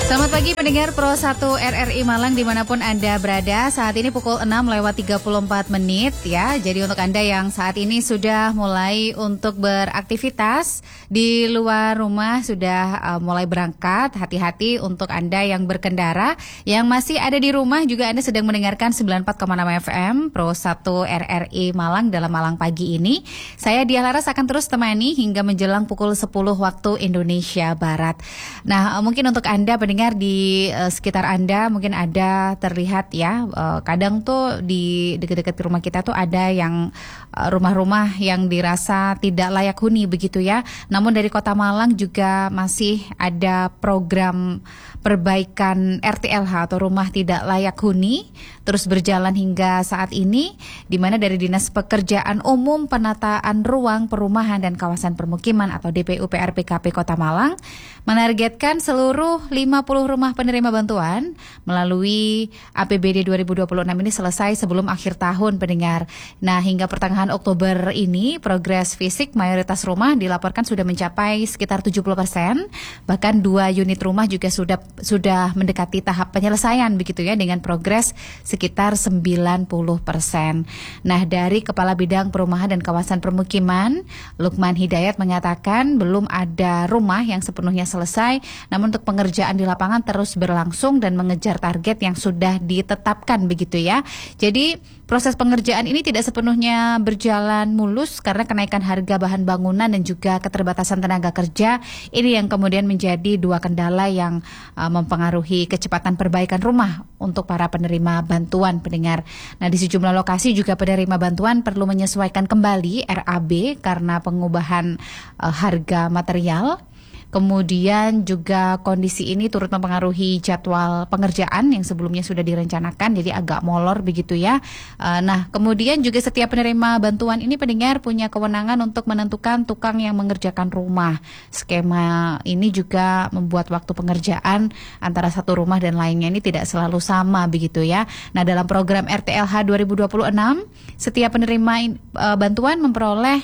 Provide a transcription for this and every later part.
Selamat pagi pendengar Pro 1 RRI Malang dimanapun Anda berada. Saat ini pukul 6:34 ya. Jadi untuk Anda yang saat ini sudah mulai untuk beraktivitas di luar rumah, sudah mulai berangkat, hati-hati untuk Anda yang berkendara. Yang masih ada di rumah juga Anda sedang mendengarkan 94,6 FM Pro 1 RRI Malang dalam Malang pagi ini. Saya Diah Laras akan terus temani hingga menjelang pukul 10 waktu Indonesia Barat. Nah, mungkin untuk Anda pendengar di sekitar Anda mungkin ada terlihat ya, kadang tuh di dekat-dekat rumah kita tuh ada yang rumah-rumah yang dirasa tidak layak huni begitu ya. Namun dari Kota Malang juga masih ada program perbaikan RTLH atau rumah tidak layak huni terus berjalan hingga saat ini, di mana dari Dinas Pekerjaan Umum, Penataan Ruang, Perumahan dan Kawasan Permukiman atau DPU PRPKP Kota Malang menargetkan seluruh 50 rumah penerima bantuan melalui APBD 2026 ini selesai sebelum akhir tahun pendengar. Nah, hingga pertengahan Oktober ini progres fisik mayoritas rumah dilaporkan sudah mencapai sekitar 70%, bahkan 2 unit rumah juga sudah mendekati tahap penyelesaian begitu ya, dengan progres sekitar 90%. Nah, dari Kepala Bidang Perumahan dan Kawasan Permukiman, Lukman Hidayat mengatakan belum ada rumah yang sepenuhnya selesai, namun untuk pengerjaan di lapangan terus berlangsung dan mengejar target yang sudah ditetapkan begitu ya. Jadi proses pengerjaan ini tidak sepenuhnya berjalan mulus karena kenaikan harga bahan bangunan dan juga keterbatasan tenaga kerja. Ini yang kemudian menjadi 2 kendala yang mempengaruhi kecepatan perbaikan rumah untuk para penerima bantuan pendengar. Nah, di sejumlah lokasi juga penerima bantuan perlu menyesuaikan kembali RAB karena pengubahan harga material. Kemudian juga kondisi ini turut mempengaruhi jadwal pengerjaan yang sebelumnya sudah direncanakan, jadi agak molor begitu ya. Nah, kemudian juga setiap penerima bantuan ini pendengar punya kewenangan untuk menentukan tukang yang mengerjakan rumah. Skema ini juga membuat waktu pengerjaan antara satu rumah dan lainnya ini tidak selalu sama begitu ya. Nah, dalam program RTLH 2026, setiap penerima bantuan memperoleh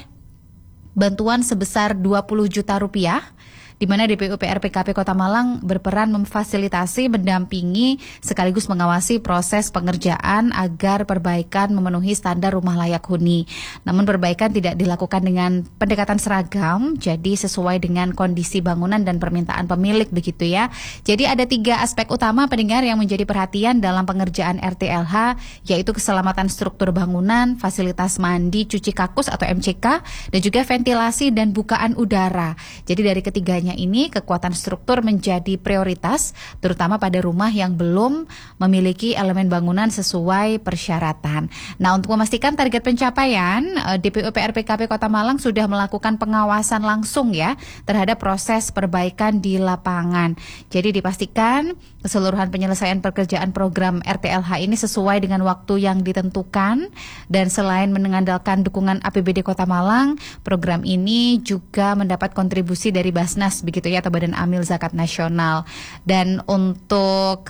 bantuan sebesar 20 juta rupiah, di mana DPU PRPKP Kota Malang berperan memfasilitasi, mendampingi, sekaligus mengawasi proses pengerjaan agar perbaikan memenuhi standar rumah layak huni. Namun perbaikan tidak dilakukan dengan pendekatan seragam, jadi sesuai dengan kondisi bangunan dan permintaan pemilik begitu ya. Jadi ada 3 aspek utama pendengar yang menjadi perhatian dalam pengerjaan RTLH, yaitu keselamatan struktur bangunan, fasilitas mandi, cuci kakus atau MCK, dan juga ventilasi dan bukaan udara. Jadi dari ketiganya ini kekuatan struktur menjadi prioritas, terutama pada rumah yang belum memiliki elemen bangunan sesuai persyaratan. Nah, untuk memastikan target pencapaian, DPU PRPKP Kota Malang sudah melakukan pengawasan langsung ya terhadap proses perbaikan di lapangan. Jadi dipastikan keseluruhan penyelesaian pekerjaan program RTLH ini sesuai dengan waktu yang ditentukan, dan selain mengandalkan dukungan APBD Kota Malang, program ini juga mendapat kontribusi dari Basnas begitu ya, atau Badan Amil Zakat Nasional. Dan untuk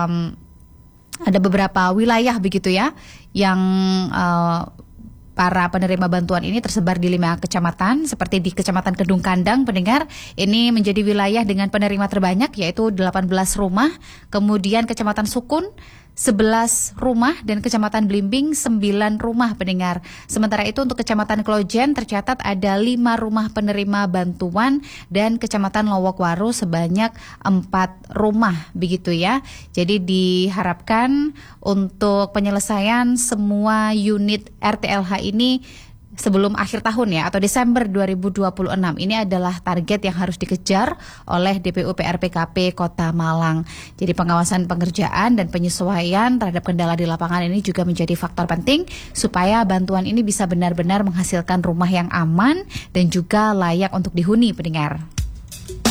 ada beberapa wilayah begitu ya yang para penerima bantuan ini tersebar di 5 kecamatan, seperti di Kecamatan Kedung Kandang pendengar, ini menjadi wilayah dengan penerima terbanyak yaitu 18 rumah, kemudian Kecamatan Sukun 11 rumah, dan Kecamatan Blimbing 9 rumah pendengar. Sementara itu untuk Kecamatan Klojen tercatat ada 5 rumah penerima bantuan, dan Kecamatan Lowokwaru sebanyak 4 rumah begitu ya. Jadi diharapkan untuk penyelesaian semua unit RTLH ini sebelum akhir tahun ya, atau Desember 2026. Ini adalah target yang harus dikejar oleh DPU PRPKP Kota Malang. Jadi pengawasan pengerjaan dan penyesuaian terhadap kendala di lapangan ini juga menjadi faktor penting supaya bantuan ini bisa benar-benar menghasilkan rumah yang aman dan juga layak untuk dihuni pendengar.